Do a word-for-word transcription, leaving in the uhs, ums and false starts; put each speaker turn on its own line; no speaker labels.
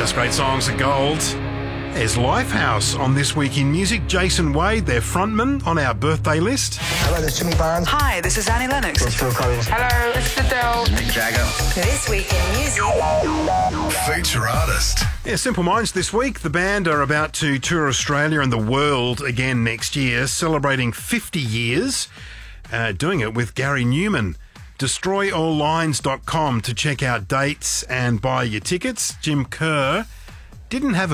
Those great songs are gold. There's Lifehouse on This Week in Music. Jason Wade, their frontman, on our birthday list.
Hello, this is Jimmy Barnes.
Hi, this is Annie Lennox.
This is Phil Collins.
Hello, it's Adele.
Mick Jagger.
This Week in Music.
Feature artist.
Yeah, Simple Minds this week. The band are about to tour Australia and the world again next year, celebrating fifty years, uh, doing it with Gary Newman. destroy all lines dot com to check out dates and buy your tickets. Jim Kerr didn't have